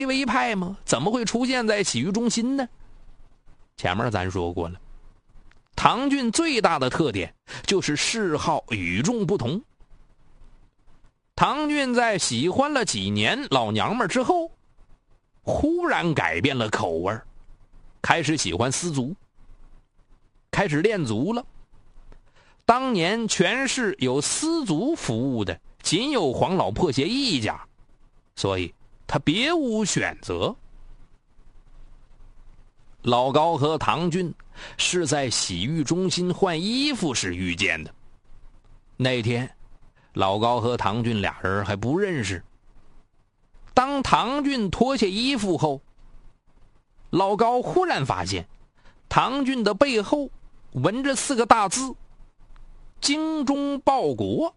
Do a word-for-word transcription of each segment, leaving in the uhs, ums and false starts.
V 派吗？怎么会出现在洗浴中心呢？前面咱说过了，唐骏最大的特点就是嗜好与众不同。唐骏在喜欢了几年老娘们之后，忽然改变了口味，开始喜欢丝足，开始练足了。当年全市有丝足服务的仅有黄老破鞋一家，所以他别无选择。老高和唐骏是在洗浴中心换衣服时遇见的。那天老高和唐骏俩人还不认识。当唐骏脱下衣服后，老高忽然发现唐骏的背后纹着四个大字：精忠报国。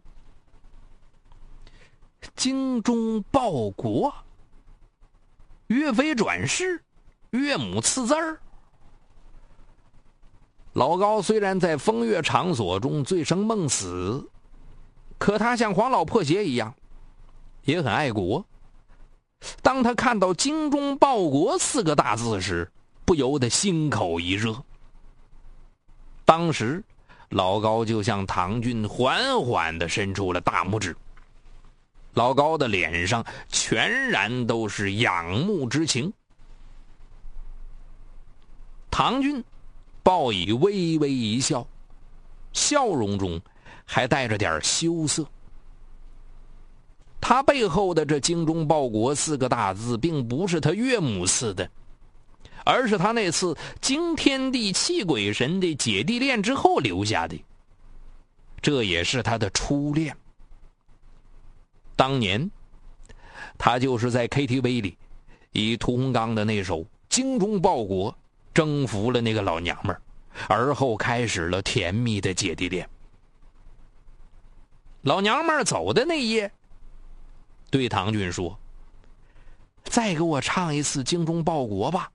精忠报国，岳飞转世，岳母刺字儿。老高虽然在风月场所中醉生梦死，可他像黄老破鞋一样也很爱国。当他看到精忠报国四个大字时，不由得心口一热。当时老高就向唐骏缓缓地伸出了大拇指，老高的脸上全然都是仰慕之情。唐骏报以微微一笑，笑容中还带着点羞涩。他背后的这精忠报国四个大字并不是他岳母赐的，而是他那次惊天地泣鬼神的姐弟恋之后留下的，这也是他的初恋。当年他就是在 K T V 里以屠洪刚的那首精忠报国征服了那个老娘们儿，而后开始了甜蜜的姐弟恋。老娘们儿走的那夜，对唐骏说：再给我唱一次精忠报国吧。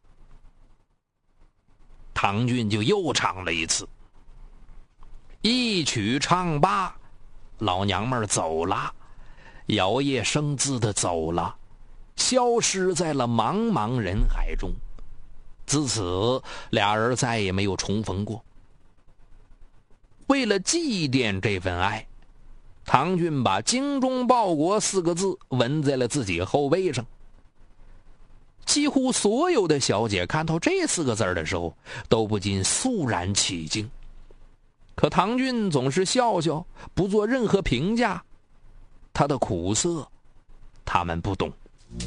唐骏就又唱了一次。一曲唱罢，老娘们儿走了，摇曳生姿的走了，消失在了茫茫人海中。自此俩人再也没有重逢过。为了祭奠这份爱，唐骏把精忠报国四个字纹在了自己后背上。几乎所有的小姐看到这四个字的时候都不禁肃然起敬，可唐骏总是笑笑，不做任何评价。他的苦涩他们不懂。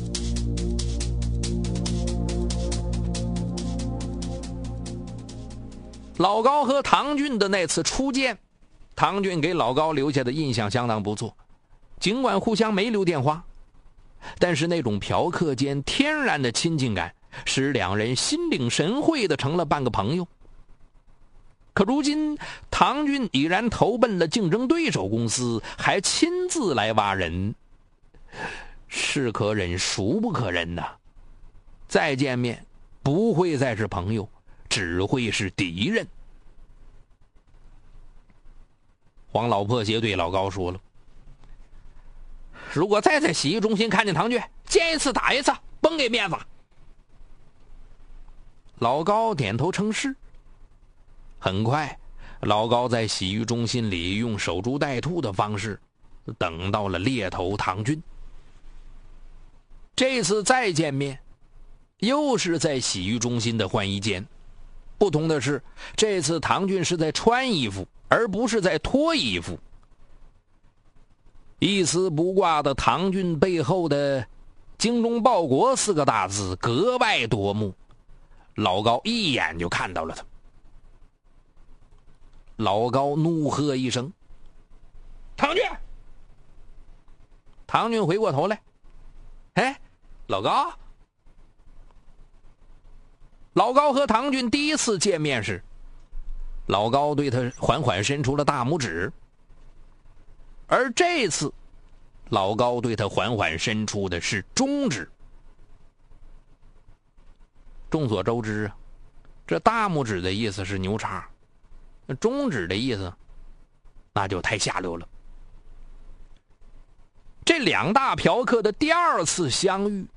老高和唐骏的那次初见，唐骏给老高留下的印象相当不错，尽管互相没留电话，但是那种嫖客间天然的亲近感使两人心领神会的成了半个朋友。可如今唐骏已然投奔了竞争对手公司，还亲自来挖人，是可忍孰不可忍呐！再见面不会再是朋友，只会是敌人。黄老破鞋对老高说了：如果再在洗浴中心看见唐骏，见一次打一次，甭给面子。老高点头称是。很快老高在洗浴中心里用守株待兔的方式等到了猎头唐骏。这次再见面又是在洗浴中心的换衣间，不同的是这次唐骏是在穿衣服而不是在脱衣服。一丝不挂的唐骏背后的精忠报国四个大字格外夺目，老高一眼就看到了他。老高怒喝一声：唐骏！唐骏回过头来，哎，老高。老高和唐骏第一次见面时，老高对他缓缓伸出了大拇指，而这次老高对他缓缓伸出的是中指。众所周知啊，这大拇指的意思是牛叉，那中指的意思那就太下流了。这两大嫖客的第二次相遇，